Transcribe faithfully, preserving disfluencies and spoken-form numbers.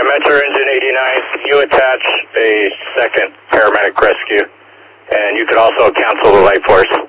Metro Engine eighty-nine, you attach a second paramedic rescue, and you could also cancel the light force.